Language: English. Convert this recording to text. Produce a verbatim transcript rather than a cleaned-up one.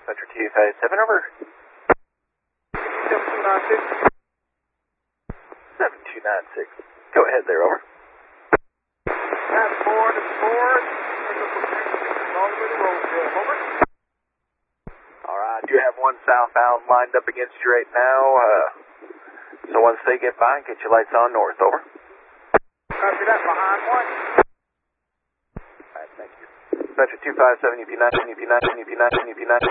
Metro two five seven, over. seven two nine six. seven two nine six. Go ahead there, over. That's four, that's four. Pick up the all the way to Rosedale, over. Alright, I do have one southbound lined up against you right now. Uh, so once they get by, get your lights on north, over. Copy that, behind one. Alright, thank you. Metro two five seven, U P nine, U P nine, U P nine, U P nine.